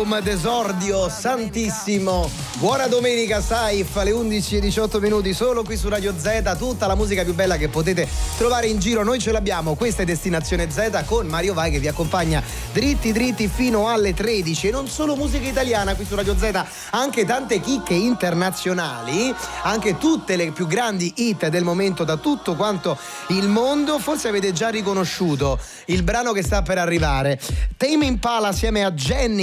album d'esordio Santissimo. Buona domenica Saif, alle 11:18 solo qui su Radio Z, tutta la musica più bella che potete trovare in giro, noi ce l'abbiamo. Questa è Destinazione Z con Mario Vai che vi accompagna dritti fino alle 13. E non solo musica italiana qui su Radio Z, anche tante chicche internazionali, anche tutte le più grandi hit del momento da tutto quanto il mondo. Forse avete già riconosciuto il brano che sta per arrivare. Tame Impala assieme a Jenny